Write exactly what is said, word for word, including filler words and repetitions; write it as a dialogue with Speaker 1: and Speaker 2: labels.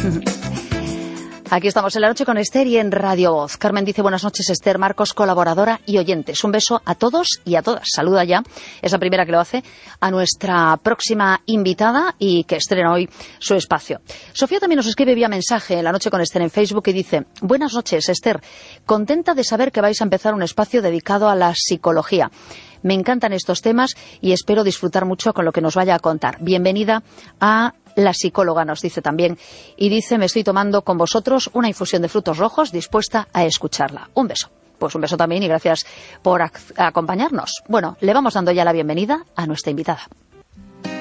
Speaker 1: Aquí estamos en La Noche con Esther y en Radio Voz. Carmen dice: buenas noches, Esther, Marcos, colaboradora y oyentes. Un beso a todos y a todas. Saluda ya, es la primera que lo hace, a nuestra próxima invitada y que estrena hoy su espacio. Sofía también nos escribe vía mensaje en La Noche con Esther en Facebook y dice: buenas noches, Esther. Contenta de saber que vais a empezar un espacio dedicado a la psicología. Me encantan estos temas y espero disfrutar mucho con lo que nos vaya a contar. Bienvenida a La Psicóloga, nos dice también. Y dice: me estoy tomando con vosotros una infusión de frutos rojos, dispuesta a escucharla. Un beso. Pues un beso también y gracias por acompañarnos. Bueno, le vamos dando ya la bienvenida a nuestra invitada.